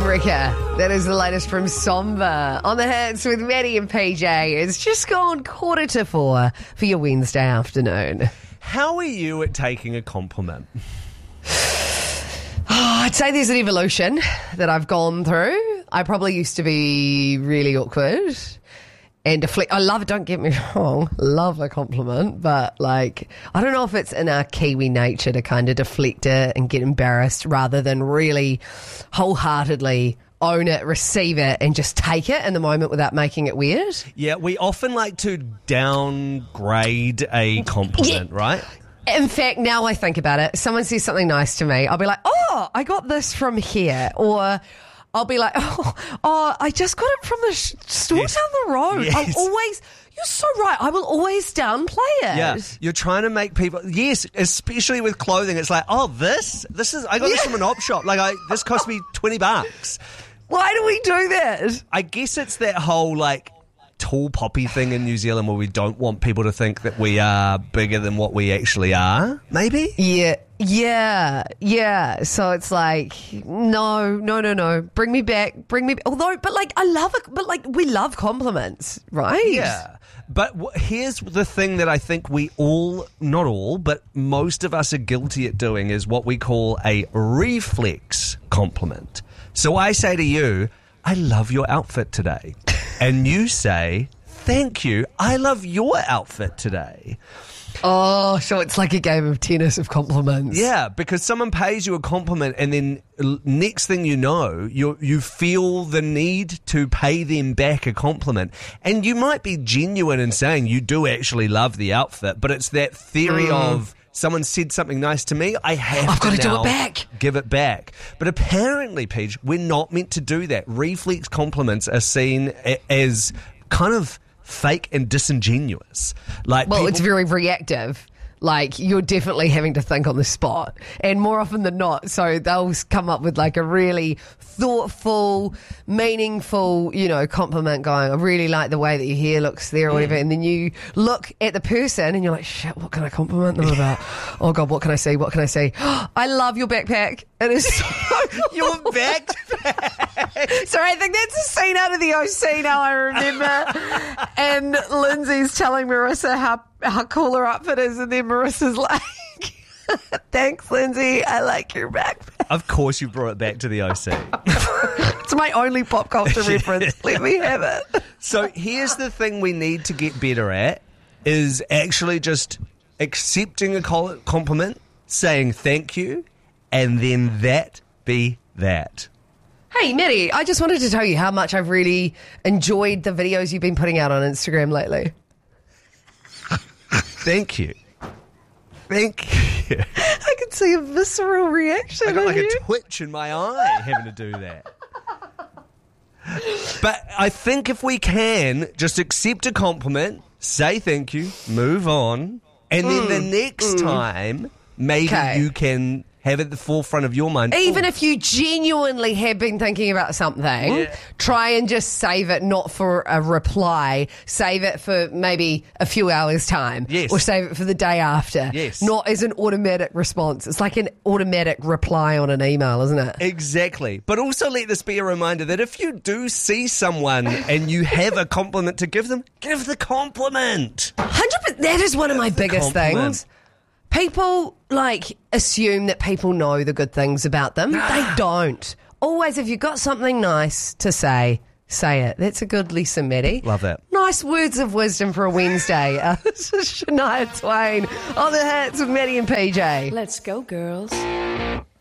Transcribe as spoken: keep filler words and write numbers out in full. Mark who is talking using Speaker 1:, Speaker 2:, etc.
Speaker 1: America. That is the latest from Somber. On the Hits with Maddie and P J. It's just gone quarter to four for your Wednesday afternoon.
Speaker 2: How are you at taking a compliment?
Speaker 1: Oh, I'd say there's an evolution that I've gone through. I probably used to be really awkward and deflect. I love it, don't get me wrong, love a compliment, but like, I don't know if it's in our Kiwi nature to kind of deflect it and get embarrassed rather than really wholeheartedly own it, receive it, and just take it in the moment without making it weird.
Speaker 2: Yeah, we often like to downgrade a compliment,
Speaker 1: Yeah.
Speaker 2: right?
Speaker 1: In fact, now I think about it, someone says something nice to me, I'll be like, oh, I got this from here, or I'll be like, oh, oh I just got it from the sh- store
Speaker 2: Yes.
Speaker 1: down the road.
Speaker 2: Yes.
Speaker 1: I'm always, you're so right, I will always downplay it.
Speaker 2: Yeah, you're trying to make people, yes, especially with clothing, it's like, oh, this, this is, I got this
Speaker 1: Yeah.
Speaker 2: from an op shop, like, I, this cost me twenty bucks.
Speaker 1: Why do we do that?
Speaker 2: I guess it's that whole, like, tall poppy thing in New Zealand where we don't want people to think that we are bigger than what we actually are, maybe?
Speaker 1: Yeah, yeah, yeah. So it's like, no, no, no, no. Bring me back, bring me. Although, but like, I love it. But like, we love compliments, right?
Speaker 2: Yeah. But w- here's the thing that I think we all, not all, but most of us are guilty at doing is what we call a reflex compliment. So I say to you, I love your outfit today. And you say, thank you, I love your outfit today.
Speaker 1: Oh, so it's like a game of tennis of compliments.
Speaker 2: Yeah, because someone pays you a compliment and then l- next thing you know, you you feel the need to pay them back a compliment. And you might be genuine in saying you do actually love the outfit, but it's that theory
Speaker 1: Mm.
Speaker 2: of someone said something nice to me, I have
Speaker 1: I've
Speaker 2: to
Speaker 1: got to do
Speaker 2: now
Speaker 1: it back.
Speaker 2: give it back. But apparently, Paige, we're not meant to do that. Reflex compliments are seen a- as kind of fake and disingenuous. Like,
Speaker 1: Well,
Speaker 2: people-
Speaker 1: it's very reactive. Like, you're definitely having to think on the spot. And more often than not, so they'll come up with like a really thoughtful, meaningful, you know, compliment going, I really like the way that your hair looks there or whatever. And then you look at the person and you're like, shit, what can I compliment them about? Oh, God, what can I say? What can I say? I love your backpack. It is so
Speaker 2: your back.
Speaker 1: Sorry, I think that's a scene out of the O C now, I remember. And Lindsay's telling Marissa how, how cool her outfit is, and then Marissa's like, thanks, Lindsay, I like your backpack.
Speaker 2: Of course you brought it back to the O C.
Speaker 1: It's my only pop culture reference. Let me have it.
Speaker 2: So here's the thing we need to get better at is actually just accepting a col- compliment, saying thank you, and then that be that.
Speaker 1: Hey, Maddie, I just wanted to tell you how much I've really enjoyed the videos you've been putting out on Instagram lately.
Speaker 2: Thank you. Thank you.
Speaker 1: I can see a visceral reaction.
Speaker 2: I got
Speaker 1: in
Speaker 2: like
Speaker 1: you.
Speaker 2: a twitch in my eye having to do that. But I think if we can just accept a compliment, say thank you, move on, and then the next time maybe
Speaker 1: Okay.
Speaker 2: you can have it at the forefront of your mind.
Speaker 1: Even
Speaker 2: "Oh,
Speaker 1: if you genuinely have been thinking about something,
Speaker 2: Yeah.
Speaker 1: try and just save it not for a reply. Save it for maybe a few hours' time.
Speaker 2: Yes.
Speaker 1: Or save it for the day after.
Speaker 2: Yes.
Speaker 1: Not as an automatic response. It's like an automatic reply on an email, isn't it?
Speaker 2: Exactly. But also let this be a reminder that if you do see someone and you have a compliment to give them, give the compliment.
Speaker 1: one hundred percent. That is one of my biggest
Speaker 2: compliment.
Speaker 1: things. People, like, assume that people know the good things about them. They don't. Always, if you've got something nice to say, say it. That's a good lesson, Maddie.
Speaker 2: Love that.
Speaker 1: Nice words of wisdom for a Wednesday. Uh, this is Shania Twain on the Hits with Maddie and P J.
Speaker 3: Let's go, girls.